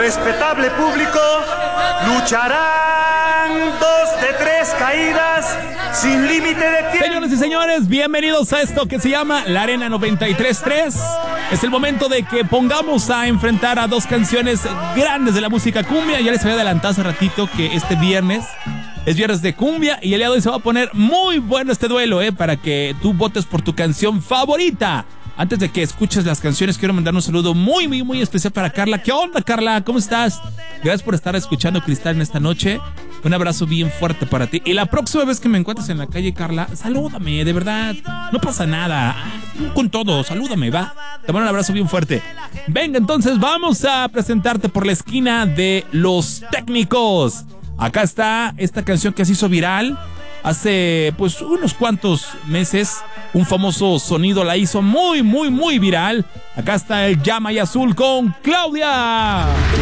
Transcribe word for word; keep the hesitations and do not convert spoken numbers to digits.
Respetable público, lucharán dos de tres caídas sin límite de tiempo. Señores y señores, bienvenidos a esto que se llama La Arena noventa y tres punto tres. Es el momento de que pongamos a enfrentar a dos canciones grandes de la música cumbia. Ya les había adelantado hace ratito que este viernes es viernes de cumbia y el día de hoy se va a poner muy bueno este duelo, eh, para que tú votes por tu canción favorita. Antes de que escuches las canciones, quiero mandar un saludo muy, muy, muy especial para Carla. ¿Qué onda, Carla? ¿Cómo estás? Gracias por estar escuchando Cristal en esta noche. Un abrazo bien fuerte para ti. Y la próxima vez que me encuentres en la calle, Carla, salúdame, de verdad. No pasa nada. Con todo, salúdame, va. Te mando un abrazo bien fuerte. Venga, entonces vamos a presentarte por la esquina de los técnicos. Acá está esta canción que se hizo viral hace pues unos cuantos meses. Un famoso sonido la hizo muy, muy, muy viral. Acá está el Llama y Azul con Claudia.